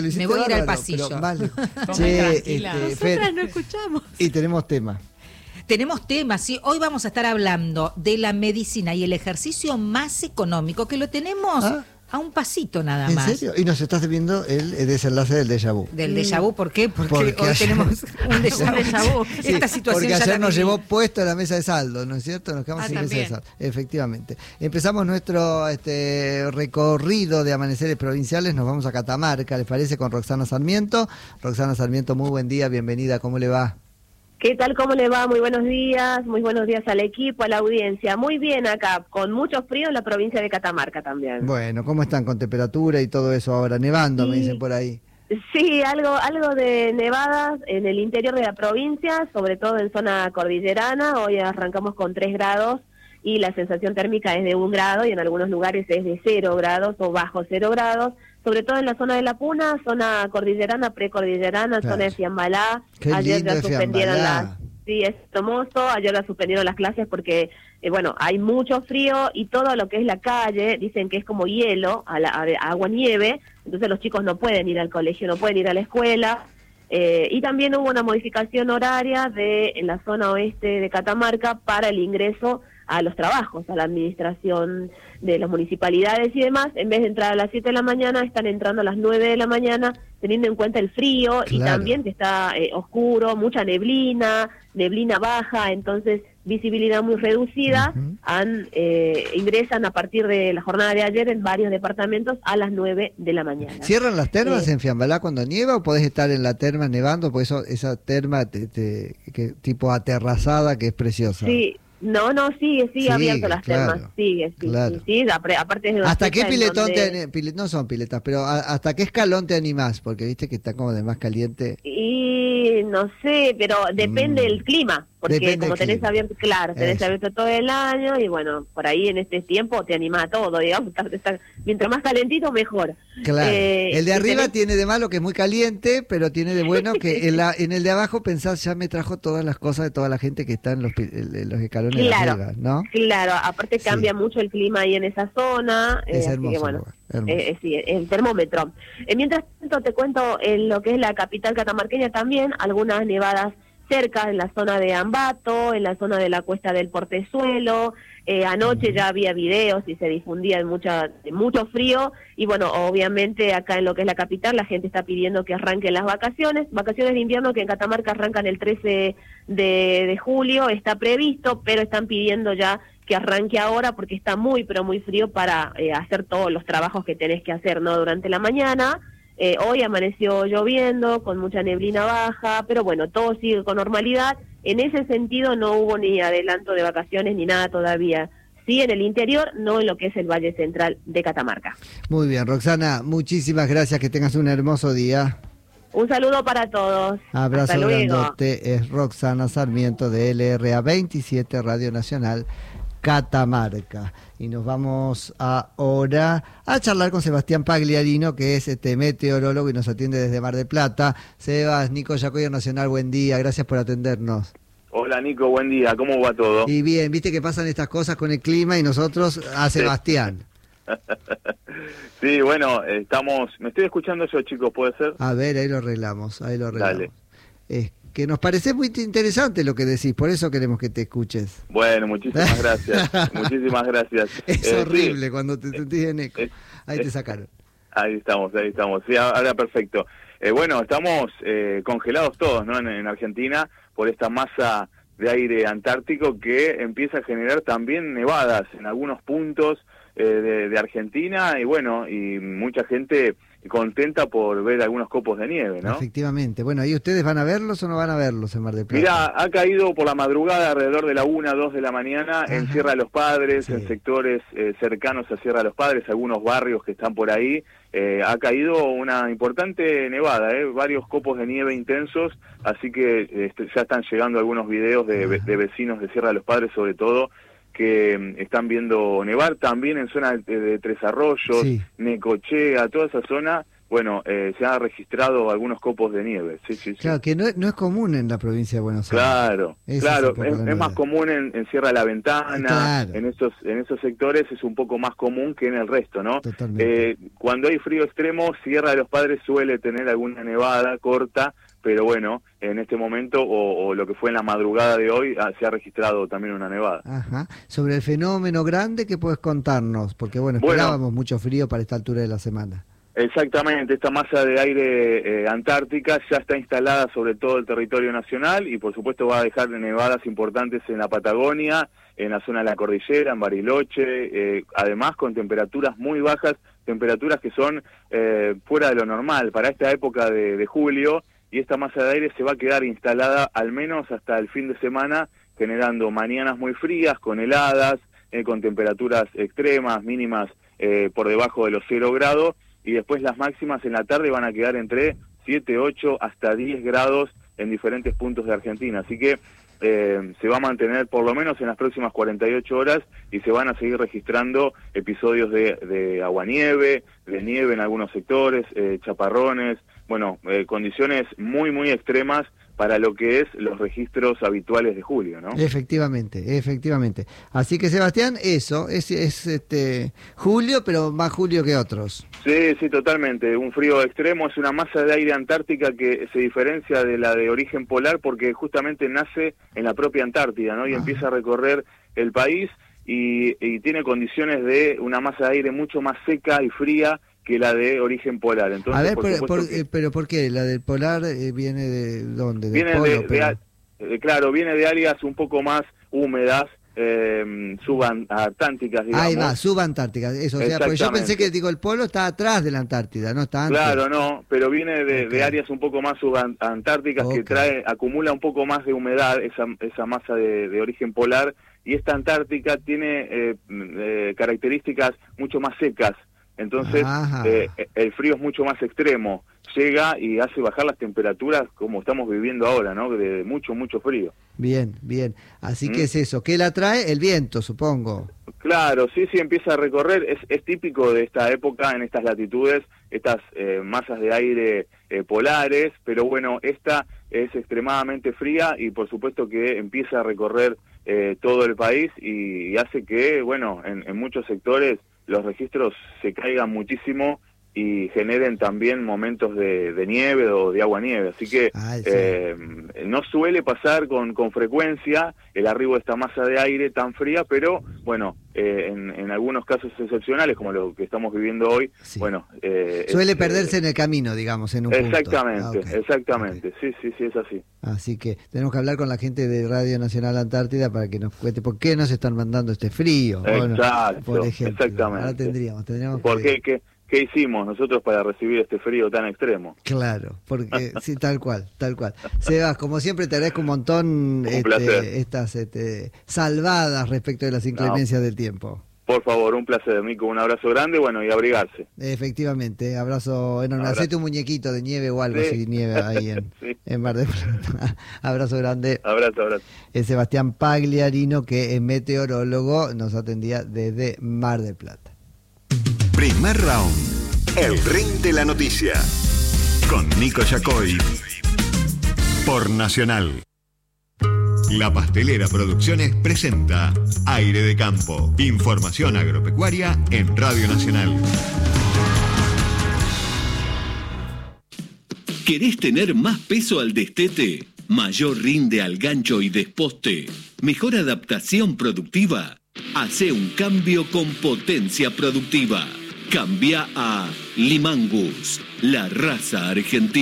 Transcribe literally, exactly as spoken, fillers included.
Me voy a ir al pasillo. Vale. Che, este, Nosotras Fer, no escuchamos. y tenemos tema. Tenemos temas, sí. Hoy vamos a estar hablando de la medicina y el ejercicio más económico, que lo tenemos ¿Ah? a un pasito nada ¿En más. serio? Y nos estás viendo el, el desenlace del déjà vu. Del déjà vu, ¿por qué? Porque, Porque hoy ayer- tenemos un déjà, déjà vu. Sí, Esta situación porque ya ayer la nos viví. llevó puesto a la mesa de saldo, ¿no es cierto? Nos quedamos Ah, sin mesa también. de saldo. Efectivamente. Empezamos nuestro este, recorrido de amaneceres provinciales, nos vamos a Catamarca, ¿les parece? Con Roxana Sarmiento. Roxana Sarmiento, muy buen día, bienvenida, ¿cómo le va? ¿Qué tal? ¿Cómo le va? Muy buenos días, muy buenos días al equipo, a la audiencia. Muy bien acá, con mucho frío en la provincia de Catamarca también. Bueno, ¿cómo están con temperatura y todo eso ahora? Nevando, me Sí. dicen por ahí. Sí, algo algo de nevadas en el interior de la provincia, sobre todo en zona cordillerana. Hoy arrancamos con tres grados y la sensación térmica es de un grado y en algunos lugares es de cero grados o bajo cero grados. Sobre todo en la zona de La Puna, zona cordillerana, precordillerana, Claro. zona de Fiambalá. Qué Ayer lindo ya es suspendieron Fiambalá. las... Sí, es hermoso. Ayer ya suspendieron las clases porque, eh, bueno, hay mucho frío y todo lo que es la calle, dicen que es como hielo, a la, a, a agua nieve, entonces los chicos no pueden ir al colegio, no pueden ir a la escuela. Eh, y también hubo una modificación horaria de en la zona oeste de Catamarca para el ingreso a los trabajos, a la administración de las municipalidades y demás. En vez de entrar a las siete de la mañana, están entrando a las nueve de la mañana, teniendo en cuenta el frío y Claro. también que está eh, oscuro, mucha neblina, neblina baja, entonces visibilidad muy reducida. Ujú. Han, eh, ingresan a partir de la jornada de ayer en varios departamentos a las nueve de la mañana. ¿Cierran las termas Sí. en Fiambalá cuando nieva o podés estar en la terma nevando? Porque eso, esa terma te, te- que, tipo aterrazada que es preciosa. Sí, no, no, sigue, sigue Sigue, abierto las claro, termas, sigue, sí, claro. sí, sí, apre- aparte es de una ¿Hasta fecha qué en piletón donde- te, pile- no son piletas, pero a- hasta qué escalón te animás? Porque viste que está como de más caliente. Y no sé, pero depende Mm. del clima, porque Depende como del tenés clima. abierto, claro, tenés Eso. abierto todo el año y bueno, por ahí en este tiempo te anima a todo, digamos, está- está- mientras más calentito mejor. Claro. Eh, el de y arriba tenés- tiene de malo que es muy caliente, pero tiene de bueno que en, la, en el de abajo pensás, ya me trajo todas las cosas de toda la gente que está en los, pi- en los escalones de Claro. arriba, ¿no? Claro, aparte Sí. cambia mucho el clima ahí en esa zona, eh, Es así hermoso que bueno, lugar, hermoso. eh, eh, sí, el termómetro. Eh, mientras tanto te cuento en lo que es la capital catamarqueña también, algunas nevadas cerca en la zona de Ambato, en la zona de la Cuesta del Portezuelo. Eh, anoche ya había videos y se difundía mucha, mucho frío y bueno, obviamente acá en lo que es la capital la gente está pidiendo que arranquen las vacaciones, vacaciones de invierno que en Catamarca arrancan el trece de, de julio, está previsto, pero están pidiendo ya que arranque ahora porque está muy pero muy frío para eh, hacer todos los trabajos que tenés que hacer, ¿no? Durante la mañana. Eh, hoy amaneció lloviendo, con mucha neblina baja, pero bueno, todo sigue con normalidad. En ese sentido no hubo ni adelanto de vacaciones ni nada todavía. Sí en el interior, no en lo que es el Valle Central de Catamarca. Muy bien, Roxana, muchísimas gracias, que tengas un hermoso día. Un saludo para todos. Abrazo Hasta luego. grandote, es Roxana Sarmiento de L R A veintisiete Radio Nacional Catamarca. Y nos vamos ahora a charlar con Sebastián Pagliarino, que es este meteorólogo y nos atiende desde Mar del Plata. Sebas, Nico Yacoyer Nacional, buen día, gracias por atendernos. Hola Nico, buen día, ¿cómo va todo? Y bien, viste que pasan estas cosas con el clima y nosotros a Sebastián. Sí, bueno, estamos... ¿Me estoy escuchando yo, chicos? ¿Puede ser? A ver, ahí lo arreglamos, ahí lo arreglamos. Dale. Es que nos parece muy interesante lo que decís, por eso queremos que te escuches. Bueno, muchísimas gracias, muchísimas gracias. Es Eh, horrible sí, cuando te sentís en eco. es- Ahí te es- sacaron. Ahí estamos, ahí estamos. Sí, ahora perfecto. Eh, bueno, estamos eh, congelados todos, ¿no? En, en Argentina por esta masa de aire antártico que empieza a generar también nevadas en algunos puntos eh, de, de Argentina y bueno, y mucha gente contenta por ver algunos copos de nieve, ¿no? Efectivamente. Bueno, ¿y ustedes van a verlos o no van a verlos en Mar del Plata? Mirá, ha caído por la madrugada alrededor de la una, dos de la mañana en Ajá. Sierra de los Padres, Sí. en sectores eh, cercanos a Sierra de los Padres, algunos barrios que están por ahí. Eh, ha caído una importante nevada, eh, varios copos de nieve intensos, así que este, ya están llegando algunos videos de, ve- de vecinos de Sierra de los Padres, sobre todo, que mm, están viendo nevar también en zona de, de Tres Arroyos, Sí. Necochea, toda esa zona bueno, eh, se han registrado algunos copos de nieve. Sí, sí, sí. Claro, que no, no es común en la provincia de Buenos Aires. Claro, Esa claro, es, es, es más común en, en Sierra de la Ventana, claro. en esos en esos sectores es un poco más común que en el resto, ¿no? Totalmente. Eh, cuando hay frío extremo, Sierra de los Padres suele tener alguna nevada corta, pero bueno, en este momento, o, o lo que fue en la madrugada de hoy, ah, se ha registrado también una nevada. Ajá. Sobre el fenómeno grande, ¿qué puedes contarnos? Porque bueno, Bueno, esperábamos mucho frío para esta altura de la semana. Exactamente, esta masa de aire eh, antártica ya está instalada sobre todo el territorio nacional y por supuesto va a dejar nevadas importantes en la Patagonia, en la zona de la cordillera, en Bariloche, eh, además con temperaturas muy bajas, temperaturas que son eh, fuera de lo normal para esta época de, de julio, y esta masa de aire se va a quedar instalada al menos hasta el fin de semana, generando mañanas muy frías, con heladas, eh, con temperaturas extremas, mínimas eh, por debajo de los cero grados, y después las máximas en la tarde van a quedar entre siete, ocho hasta diez grados en diferentes puntos de Argentina. Así que eh, se va a mantener por lo menos en las próximas cuarenta y ocho horas y se van a seguir registrando episodios de, de aguanieve, de nieve en algunos sectores, eh, chaparrones, bueno, eh, condiciones muy, muy extremas para lo que es los registros habituales de julio, ¿no? Efectivamente, efectivamente. Así que, Sebastián, eso, es, es este julio, pero más julio que otros. Sí, sí, totalmente. Un frío extremo, es una masa de aire antártica que se diferencia de la de origen polar porque justamente nace en la propia Antártida, ¿no? Y ah. empieza a recorrer el país y, y tiene condiciones de una masa de aire mucho más seca y fría que la de origen polar. Entonces, a ver, por por, por, que... eh, pero ¿por qué? ¿La del polar eh, viene de dónde? ¿Del viene polo, de, pero... de, de, claro, viene de áreas un poco más húmedas, eh, subantarcticas, digamos. Ahí va, subantárticas, eso, o sea, porque yo pensé que, digo, el polo está atrás de la Antártida, no está antes. Claro, no, pero viene de, okay. de áreas un poco más subantárticas okay. que trae, acumula un poco más de humedad, esa, esa masa de, de origen polar, y esta Antártica tiene eh, eh, características mucho más secas. Entonces, eh, el frío es mucho más extremo, llega y hace bajar las temperaturas como estamos viviendo ahora, ¿no? De mucho, mucho frío. Bien, bien. Así ¿Mm? que es eso. ¿Qué la trae? El viento, supongo. Claro, sí, sí, empieza a recorrer. Es, es típico de esta época, en estas latitudes, estas eh, masas de aire eh, polares, pero bueno, esta es extremadamente fría y por supuesto que empieza a recorrer eh, todo el país y, y hace que, bueno, en, en muchos sectores los registros se caigan muchísimo y generen también momentos de, de nieve o de agua-nieve. Así que Ay, sí. eh, no suele pasar con, con frecuencia el arribo de esta masa de aire tan fría, pero bueno, eh, en, en algunos casos excepcionales, como lo que estamos viviendo hoy, sí. bueno... Eh, suele es, perderse eh, en el camino, digamos, en un exactamente, punto. Ah, okay. Exactamente, okay. sí, sí, sí, es así. Así que tenemos que hablar con la gente de Radio Nacional Antártida para que nos cuente por qué nos están mandando este frío. Exacto, bueno, por ejemplo. Exactamente. Ahora tendríamos, tendríamos ¿Por que... qué? ¿Qué hicimos nosotros para recibir este frío tan extremo? Claro, porque sí, tal cual, tal cual. Sebas, como siempre te agradezco un montón un este, estas este, salvadas respecto de las inclemencias no. del tiempo. Por favor, un placer, Mico, un abrazo grande, bueno, y abrigarse. Efectivamente, abrazo enorme. Hacete un muñequito de nieve o algo, sí. si nieve ahí en, sí. en Mar del Plata. Abrazo grande. Abrazo, abrazo. Es Sebastián Pagliarino, que es meteorólogo, nos atendía desde Mar del Plata. Primer round, el ring de la noticia, con Nico Yacoy, por Nacional. La Pastelera Producciones presenta Aire de Campo, información agropecuaria en Radio Nacional. ¿Querés tener más peso al destete? ¿Mayor rinde al gancho y desposte? ¿Mejor adaptación productiva? Hacé un cambio con potencia productiva. Cambia a Limangus, la raza argentina.